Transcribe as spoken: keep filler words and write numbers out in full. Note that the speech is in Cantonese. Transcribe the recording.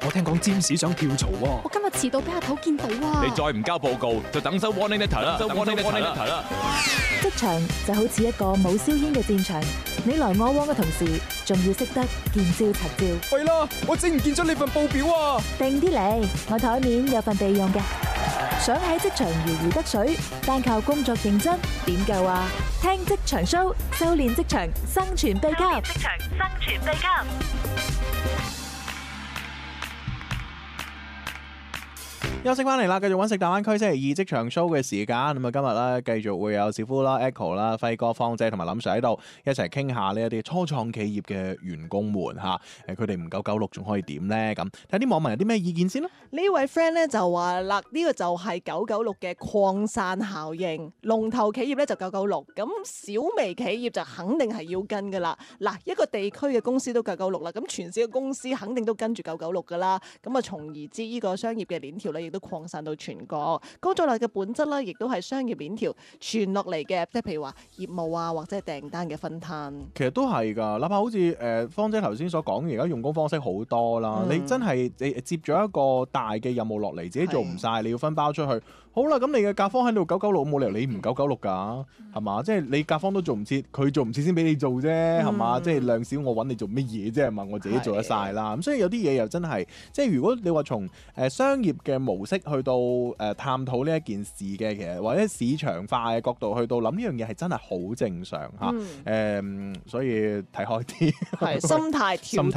我聽講占士想跳槽喎。 我今日遲到俾阿頭見到啊！ 你再唔交報告，就等收 warning letter 啦，收 warning letter 啦。 職場就好似一個冇硝煙嘅戰場，你來我往嘅同時，仲要識得見招拆招。 喂啦，我整唔見咗你份報表啊！ 定啲嚟，我台面有份備用嘅。想喺職場如魚得水，單靠工作認真點夠啊？聽職場 show， 修煉職場生存秘笈。職場生存秘笈。 休息翻嚟啦，繼續揾食大灣區星期二職場 show 嘅時間，咁啊今日咧繼續會有小夫啦、Echo 啦、輝哥、芳姐同埋林 Sir 喺度一齊傾下呢一啲初創企業嘅員工們嚇，誒佢哋唔九九六仲可以點咧？咁睇啲網民有啲咩意見先啦。 呢位 friend 咧就話啦，呢個就係九九六嘅擴散效應，龍頭企業咧就九九六，咁小微企業就肯定係要跟噶啦。嗱，一個地區嘅公司都九九六啦，咁全市嘅公司肯定都跟住九九六噶啦。咁啊，從而知呢個商業嘅鏈條咧，亦都擴散到全國。工作量嘅本質咧，亦都係商業鏈條傳落嚟嘅，即係譬如話業務啊，或者係訂單嘅分攤。 其實都係㗎，哪怕好似誒芳姐頭先所講，而家用工方式好多啦。嗯、你真係你接咗一個大嘅任務落嚟，自己做唔晒，你要分包出去。好啦，咁你嘅甲方喺度九九六，冇理由你唔九九六㗎，係嘛？即係你甲方都做唔切，佢做唔切先俾你做啫，係嘛？嗯、即係量少我揾你做乜嘢啫？係嘛？我自己做得晒啦。咁所以有啲嘢又真係，即係如果你話從誒商業嘅模式去到誒探討呢一件事嘅，其實或者市場化嘅角度去到諗呢樣嘢係真係好正常嚇。誒、嗯嗯，所以睇開啲， 係心態調